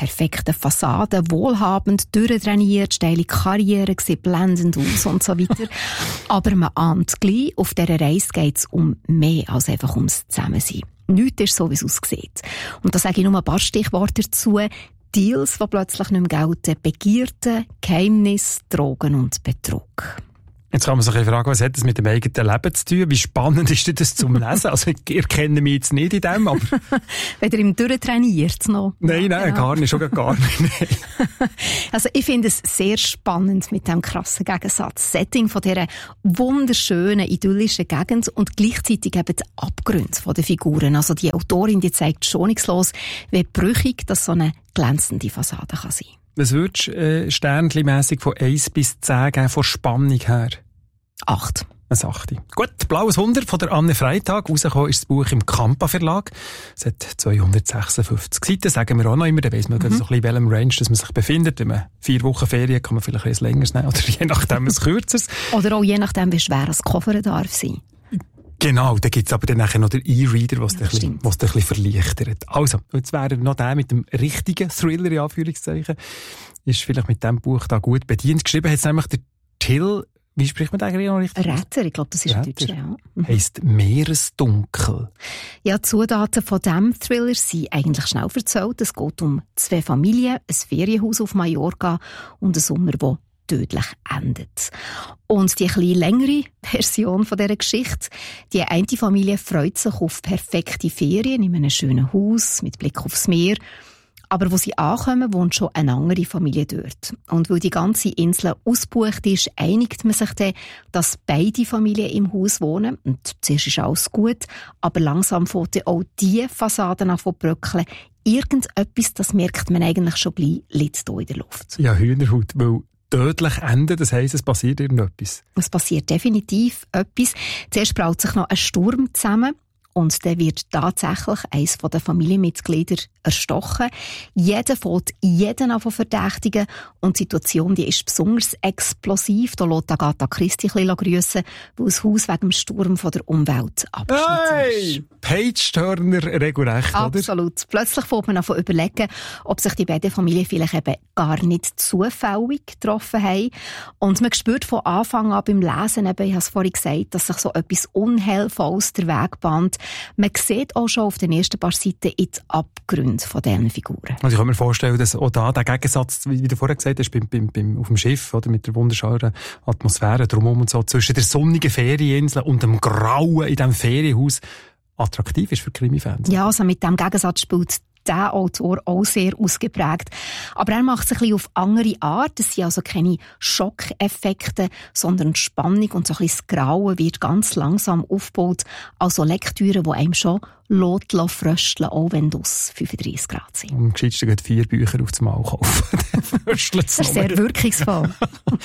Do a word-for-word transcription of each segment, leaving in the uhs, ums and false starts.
perfekten Fassaden, wohlhabend, durchtrainiert, steile Karriere, sieht blendend aus und so weiter. Aber man ahnt gleich, auf dieser Reise geht es um mehr als einfach ums Zusammensein. Nichts ist so, wie es aussieht. Und da sage ich nur ein paar Stichworte dazu. Deals, die plötzlich nicht mehr gelten, Begierden, Geheimnis, Drogen und Betrug. Jetzt kann man sich fragen, was hat das mit dem eigenen Leben zu tun? Wie spannend ist denn das zum Lesen? Also, ihr kennt mich jetzt nicht in dem, aber... Wenn ihr im durchtrainiert noch. Nein, nein, genau. gar nicht, schon gar nicht. Also, ich finde es sehr spannend mit diesem krassen Gegensatz. Setting von dieser wunderschönen, idyllischen Gegend und gleichzeitig eben die Abgründe der Figuren. Also, die Autorin, die zeigt schonungslos, wie brüchig das so eine glänzende Fassade kann sein. Was würdest du äh, sternchenmässig von eins bis zehn geben, von Spannung her? acht. Ein achte. Gut, Blaues Wunder von der Anne Freitag. Rausgekommen ist das Buch im Kampa Verlag. Es hat zweihundertsechsundfünfzig Seiten, sagen wir auch noch immer. Da weiss man mhm. so ein bisschen, in welchem Range dass man sich befindet. Wenn man vier Wochen Ferien kann man vielleicht ein längeres nehmen oder je nachdem ein kürzeres. Oder auch je nachdem, wie schwer das Koffer darf sein. Genau, da gibt's aber dann nachher noch den E-Reader, was ja, ein bisschen verleichtert. Also, jetzt wäre noch der mit dem richtigen Thriller, in Anführungszeichen, ist vielleicht mit diesem Buch da gut bedient. Geschrieben hat es nämlich der Till, wie spricht man den eigentlich noch richtig? Rätter, ich glaube, das ist ein Deutscher, ja. Mhm. Heisst Meeresdunkel. Ja, die Zutaten von diesem Thriller sind eigentlich schnell erzählt. Es geht um zwei Familien, ein Ferienhaus auf Mallorca und einen Sommer, der tödlich endet. Und die etwas längere Version von dieser Geschichte, die eine Familie freut sich auf perfekte Ferien in einem schönen Haus mit Blick aufs Meer. Aber wo sie ankommen, wohnt schon eine andere Familie dort. Und weil die ganze Insel ausgebucht ist, einigt man sich dann, dass beide Familien im Haus wohnen. Und zuerst ist alles gut, aber langsam fängt auch diese Fassaden an zu bröckeln. Irgendetwas, das merkt man eigentlich schon gleich, liegt hier in der Luft. Ja, Hühnerhaut, weil tödlich enden, das heisst, es passiert irgendetwas. Es passiert definitiv etwas. Zuerst braut sich noch ein Sturm zusammen und dann wird tatsächlich eines der Familienmitglieder erstochen. Jeder fängt jeden an von verdächtigen und die Situation die ist besonders explosiv. Da lässt Agatha Christie ein bisschen grüssen, weil das Haus wegen dem Sturm von der Umwelt abgeschnitten hey! ist. Page-Turner regelrecht, oder? Absolut. Plötzlich fängt man an zu überlegen, ob sich die beiden Familien vielleicht eben gar nicht zufällig getroffen haben. Und man spürt von Anfang an beim Lesen, eben, ich habe es vorhin gesagt, dass sich so etwas Unheilvolles der Weg bahnt. Man sieht auch schon auf den ersten paar Seiten in die Abgründe von diesen Figuren. Also ich kann mir vorstellen, dass auch da der Gegensatz, wie du vorher gesagt hast, beim, beim, beim, auf dem Schiff, oder, mit der wunderschönen Atmosphäre drumherum und so, zwischen der sonnigen Ferieninsel und dem Grauen in diesem Ferienhaus attraktiv ist für Krimi-Fans. Ja, also mit diesem Gegensatz spielt der Autor auch sehr ausgeprägt. Aber er macht es ein bisschen auf andere Art. Es sind also keine Schockeffekte, sondern Spannung und so ein bisschen das Grauen wird ganz langsam aufgebaut. Also Lektüre, die einem schon lässt frösteln, auch wenn es fünfunddreissig Grad sind. Am gescheitsten geht vier Bücher auf das Mal kaufen. Das ist sehr wirkungsvoll.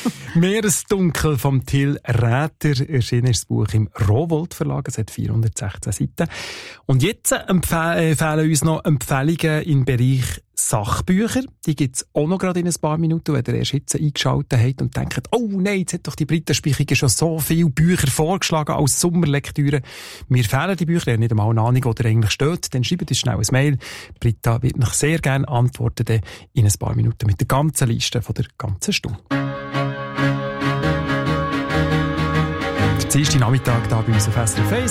Meeresdunkel vom Till Räter erschienen ist das Buch im Rowohlt Verlag. Es hat vierhundertsechzehn Seiten. Und jetzt empfehlen uns noch Empfehlungen im Bereich Sachbücher. Die gibt es auch noch gerade in ein paar Minuten, wenn ihr erst jetzt eingeschaltet habt und denkt, oh nein, jetzt hat doch die Britta Spichige schon so viele Bücher vorgeschlagen als Sommerlektüre. Mir fehlen die Bücher, ihr habt nicht einmal eine Ahnung, wo der eigentlich steht. Dann schreibt uns schnell ein Mail. Britta wird noch sehr gerne antworten in ein paar Minuten mit der ganzen Liste von der ganzen Stunde. Der Dienstag Nachmittag da bei uns auf S R F eins.